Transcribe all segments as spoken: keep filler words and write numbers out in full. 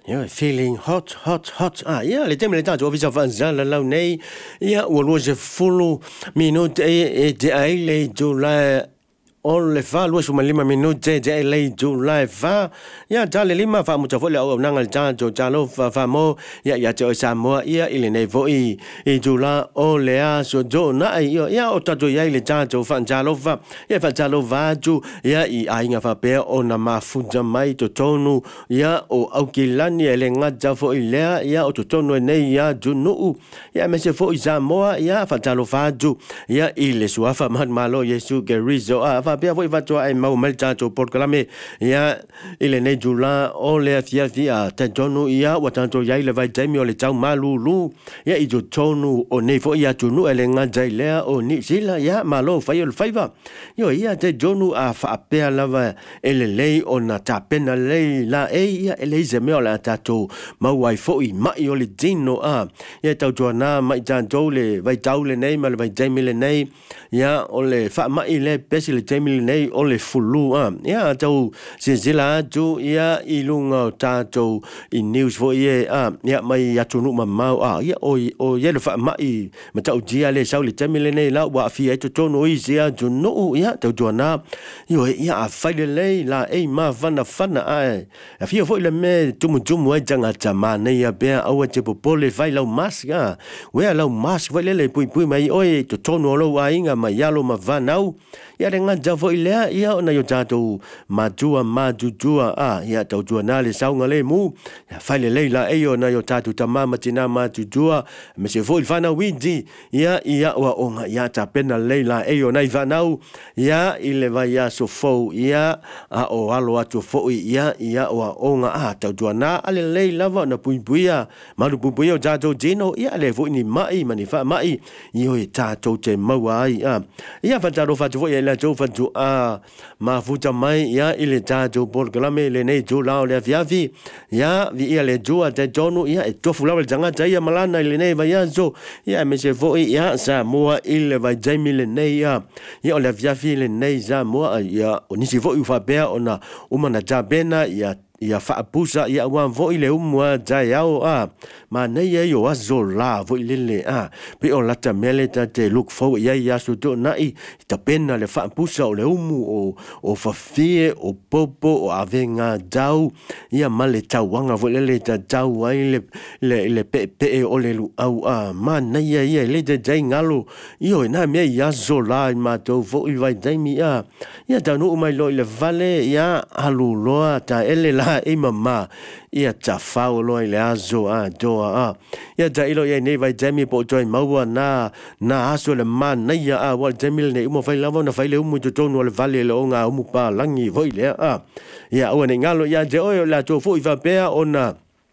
Yeah, feeling hot, hot, hot. Ah, yeah, le teme le tato ofisa fanza la lau nei. Yeah, well was a full minute e te ai le July. O le fa lua suma lima minute te le July fa. Ya ta le lima fa mo tafo le o nanga le tato talo fa fa mo ya ya te o sa mo ya ile nei vo i i July o le a so jo na ya ya o tato ya le tato fa talo fa ya fa talo va ju ya i ai nga fa pe o na ma fuja mai to tonu ya o au kilani ele nga ja fo i le ya o to tonu nei ya ju no ya me se fo i sa mo ya fa talo fa ju ya ile so fa man malo yesu gerizo a fa pe foi fatto ai mau meltato porclame ya ile ne jula o le fia fia te tonu ia wa tanto ya ile vai temi o le tau malulu ya i jo tonu o ne fo ia tunu ele nga jai le o ni sila ya malo fai o faiva yo ia te jonu a fa pe lava ele lei o na tapena lei la e ia ele ze me o la tato mau wai fo i mai o le dino a ya tau jona mai tanto le vai tau le nei mal vai temi le nei ya o le fa mai le pesi le temi nei o le fulu a ya tau senzila tu ya ilunga tato i news fo ye a ya mai ya tunu mamau a ya o o ye le fa mai ma tau dia le sau le temi le nei la wa fi e to tono i sia tu no ya tau jona yo ya a fa le le la e ma fana fana a a fi fo le me tumu tumu e janga tama nei ya be a o te popole fai lau mas ya we lau mas fai le le pui pui mai oi to tono lo wa inga ma yalo ma vanau ya renga javo ilea ia ona yo tato matua majutua a ya tau tua nale saunga le mu ya fale leila eyo na yo tato tamama tina majutua me se foi fana windi ya ia wa onga ya tapena leila eyo na ivanau ya ile vai ya so fo ya a o alo atu fo ya ya wa onga a tau tua na ale leila va na puipuia malu puipuia tato jino ya le vo ni mai manifa mai yo tato te mawai a ya fataro fatu ya la jo fatu a ma futa mai ya ile tato por klame le nei jo la le fiafi ya vi ia le jo te tonu ya e tofu la le janga tai malana le nei va ya zo ya me se vo ya sa mo ile va jaimi le nei ya ya le fiafi le nei za mo ya oni se vo u fa be ona uma na jabena ya ia fa pusa ia wan vo ile umwa jayao a ma nei e yo azola vo ile le a pe o lata mele ta te look for ia ia so to nai ta pena le fa pusa o le umu o o fa fie o popo o avenga dau ia male tawanga vo le ta tau ai le le le pe pe o le lu au a ma nei ia le te jai ngalo io na me ia zola ma to vo i vai dai mi a ia ta no mai lo le vale ia alu loa ta ele la e mama ia ta fao lo ile azo a doa a ia ta ilo ia nei vai jami po toi maua na na aso le man na ia a wal jami le mo fai lava na fai le umu to tonu le vale le onga umu pa langi voi le a ia o ne ngalo ia je o la to fo i va pea ona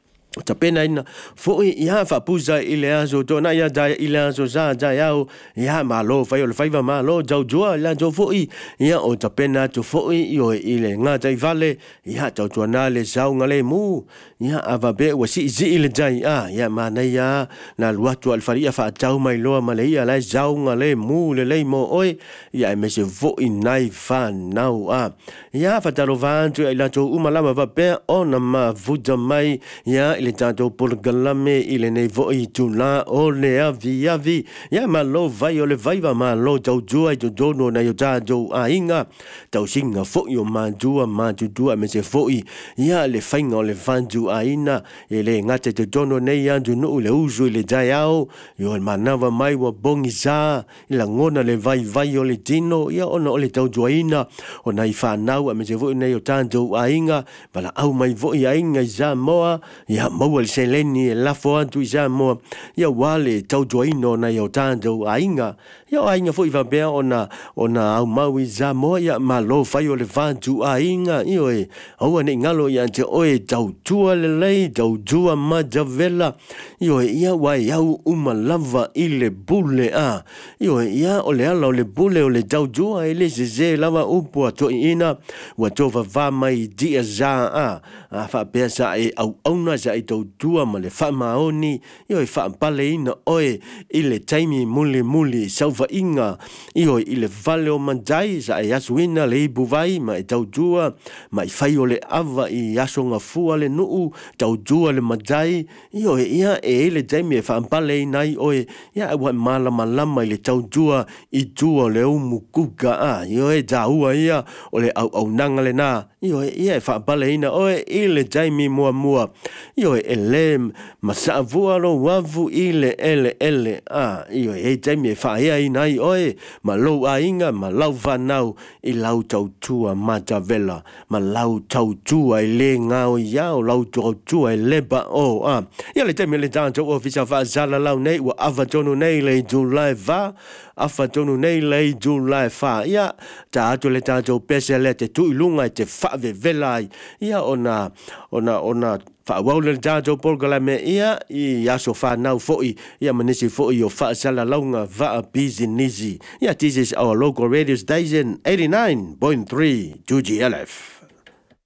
ta pena ina fo ia fa puza ile azo to na ia da ile azo za da ia ia malo fai o fai va malo jau jua la jo fo ia o ta pena to fo io ile nga dai vale ia to to na le sau ngale mu ia ava be wa si zi ile dai a ia mana ia na luatu al faria fa tau mai lo malai la jau ngale mu le le mo oi ia me se fo nai fa nau a ia fa talo vantu ila to umala va be ona ma vuja mai ia le tato por galame ile nei voi tu la o le avi avi ya malo vai o le vai va malo tau jua i tu dono na yo tato a inga tau singa fo yo ma jua ma tu dua me se foi ya le fainga o le fanju a ina ele ngate te dono nei andu no le uso le jaiao yo el manava mai wa bongi za ila ngona le vai vai o le tino ya ona o le tau jua ina o nai fa nau me se foi nei o tato a inga vala au mai voi a inga za moa ya mawal seleni la fo antu isa mo ya wale tau joino na yo tanto ainga ya ainga fo iva be ona ona au mawi za mo ya malo fai o le vantu ainga io e au ne ngalo ya te oe tau tua le lei tau tua ma javela io e ya wa ya uma lava ile bule a io e ya o le ala o le bule o le tau tua ele se se lava upo to ina wa to va va mai dia za a a fa pesa e au ona za tau tua ma le whamaoni i oi whaampale ina oe i le taimi muli muli sauwa inga i oi i le vale o manjai sa e asu ina le ibu vai ma e tau tua ma i whai o le awa i aso ngā fua le nuu tau tua le manjai i oi ia e le taimi e whaampale ina i oe ia e wai malama lama i le tau tua i tua le umu kuka a i oi ta ua ia o le au au nanga le nā i oi ia e whaapale ina oe i le taimi mua mua i oi e le ma sa vua lo wavu i le ele ele a i oi e taimi e whaea ina i oe ma lou a inga ma lau whanau i lau tau tua mata vela ma lau tau tua i le ngao iao lau tau tua i leba o a ia le taimi le tātou o fisa whaazala lau nei ua awa tonu nei le July va afa tonu nei le July fa ia ta atu le tātou pese le te tui lunga te whaave velai ia ona ona ona whaawau le tātou polgala me ia i aso whanau foi ia manisi foi o whaasala launga vaa busy nisi ia this is our local radio station eighty-nine point three two G L F